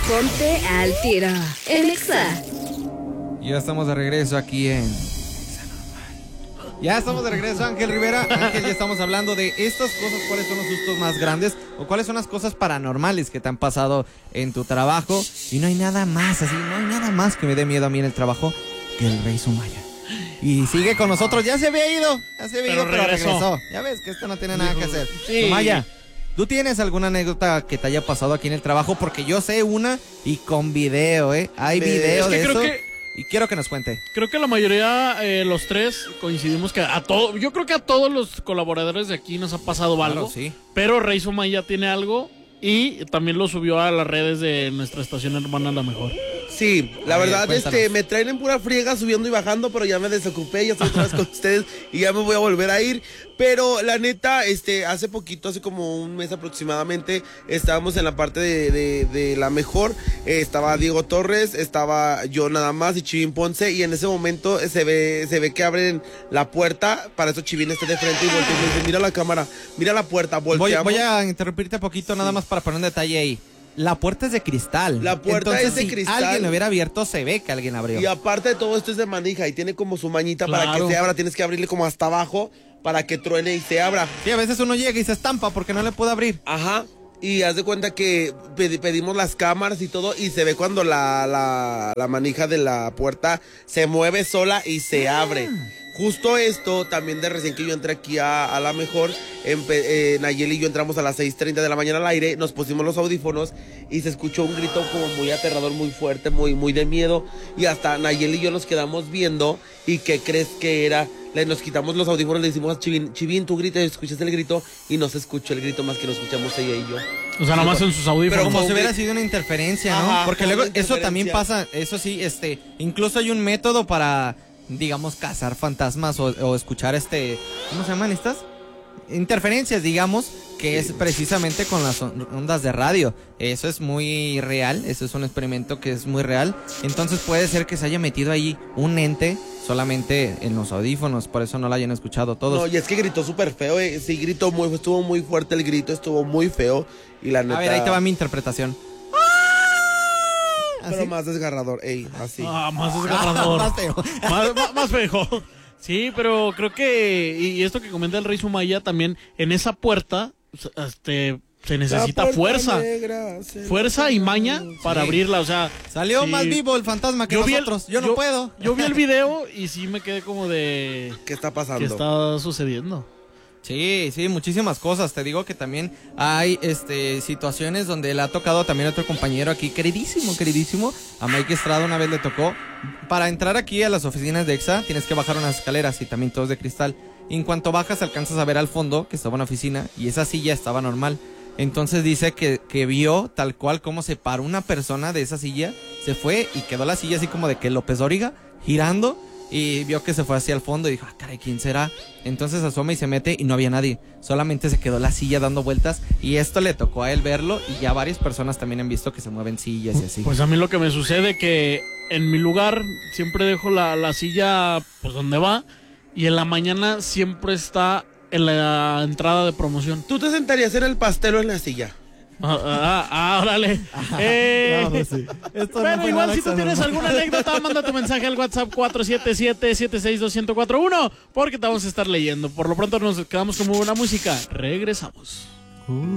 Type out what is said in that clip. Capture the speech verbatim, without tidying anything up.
Ponte al tiro en Exa. Ya estamos de regreso aquí en... Ya estamos de regreso, Ángel Rivera. Ángel, ya estamos hablando de estas cosas, cuáles son los sustos más grandes o cuáles son las cosas paranormales que te han pasado en tu trabajo. Y no hay nada más, así, no hay nada más que me dé miedo a mí en el trabajo que el Rey Sumaya. Y sigue con nosotros, ya se había ido, ya se había ido, pero regresó. pero regresó. Ya ves que esto no tiene nada que hacer. Sí. Sumaya, ¿tú tienes alguna anécdota que te haya pasado aquí en el trabajo? Porque yo sé una y con video, ¿eh? Hay video es que de creo eso. Que... Y quiero que nos cuente. Creo que la mayoría, eh, los tres, coincidimos que a todo, yo creo que a todos los colaboradores de aquí nos ha pasado Claro, algo. sí. Pero Rey Sumaya tiene algo y también lo subió a las redes de nuestra estación hermana La Mejor. Sí, la A ver, verdad, cuéntanos. este, me traen en pura friega subiendo y bajando, pero ya me desocupé, ya estoy otra vez con ustedes y ya me voy a volver a ir. Pero la neta, este, hace poquito, hace como un mes aproximadamente, estábamos en la parte de, de, de La Mejor, eh, estaba Diego Torres, estaba yo nada más y Chivín Ponce, y en ese momento se ve, se ve que abren la puerta, para eso Chivín está de frente y voltea y me dice, mira la cámara, mira la puerta, Voy, volteamos. voy a interrumpirte poquito nada más para poner un detalle ahí. La puerta es de cristal. La puerta Entonces, es de si cristal. alguien lo hubiera abierto, se ve que alguien abrió. Y aparte de todo esto es de manija y tiene como su mañita para Claro. que se abra, tienes que abrirle como hasta abajo para que truene y se abra. Sí, a veces uno llega y se estampa porque no le puede abrir. Ajá. Y haz de cuenta que pedi- pedimos las cámaras y todo y se ve cuando la, la, la manija de la puerta se mueve sola y se abre. Justo esto, también de recién que yo entré aquí a, a La Mejor, empe- eh, Nayeli y yo entramos a las seis treinta de la mañana al aire, nos pusimos los audífonos y se escuchó un grito como muy aterrador, muy fuerte, muy, muy de miedo. Y hasta Nayeli y yo nos quedamos viendo y ¿qué crees que era? Le, nos quitamos los audífonos, le decimos a Chivín, Chivín, tú gritas, escuchaste el grito y no se escuchó el grito más que lo escuchamos ella y yo. O sea, nomás en sus audífonos. Pero como como si hubiera que- sido una interferencia, ¿no? Ajá, Porque como luego una eso también interferencia. pasa, eso sí, este, incluso hay un método para, digamos, cazar fantasmas o, o escuchar este, ¿cómo se llaman estas? Interferencias, digamos, que es precisamente con las on- ondas de radio. Eso es muy real, eso es un experimento que es muy real. Entonces puede ser que se haya metido ahí un ente solamente en los audífonos, por eso no lo hayan escuchado todos. No, y es que gritó súper feo, eh. Sí, gritó muy, estuvo muy fuerte el grito, estuvo muy feo. Y la neta. A ver, ahí te va mi interpretación. Pero ¿Así? más desgarrador, ey, así. Ah, más desgarrador. Más feo. más, más, más feo. Sí, pero creo que, y esto que comenta el Rey Sumaya, también en esa puerta, este, se necesita La puerta fuerza. negra se Fuerza y maña para Sí. abrirla, o sea. Salió sí. más vivo el fantasma que Yo vi el- nosotros. yo no puedo. Yo vi el video y sí me quedé como de... ¿Qué está pasando? ¿Qué está sucediendo? Sí, sí, muchísimas cosas. Te digo que también hay este situaciones donde le ha tocado también a otro compañero aquí, queridísimo, queridísimo, a Mike Estrada una vez le tocó. Para entrar aquí a las oficinas de EXA tienes que bajar unas escaleras y también todo es de cristal. Y en cuanto bajas alcanzas a ver al fondo que estaba una oficina y esa silla estaba normal. Entonces dice que, que vio tal cual como se paró una persona de esa silla, se fue y quedó la silla así como de que López Dóriga girando. Y vio que se fue hacia el fondo y dijo, ah, caray, ¿quién será? Entonces asoma y se mete y no había nadie. Solamente se quedó la silla dando vueltas y esto le tocó a él verlo y ya varias personas también han visto que se mueven sillas y así. Pues a mí lo que me sucede que en mi lugar siempre dejo la, la silla pues donde va y en la mañana siempre está en la entrada de promoción. ¿Tú te sentarías en el pastel o en la silla? Ah, ah, ah, órale. Eh, No, pues sí. Esto no Bueno, fue igual nada si tú tienes exagerado. alguna anécdota, manda tu mensaje al WhatsApp cuatro siete siete, siete seis dos, uno cero cuatro uno porque te vamos a estar leyendo. Por lo pronto nos quedamos con muy buena música. Regresamos.